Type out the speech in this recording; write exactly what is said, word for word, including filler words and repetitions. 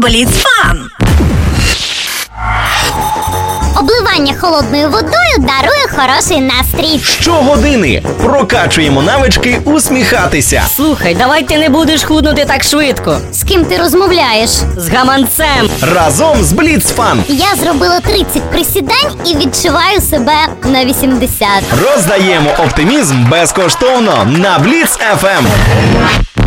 Бліц-фан! Обливання холодною водою дарує хороший настрій. Щогодини прокачуємо навички усміхатися. Слухай, давай ти не будеш худнути так швидко. З ким ти розмовляєш? З гаманцем. Разом з Бліц-фан. Я зробила тридцять присідань і відчуваю себе на вісімдесят. Роздаємо оптимізм безкоштовно на Бліц еф ем.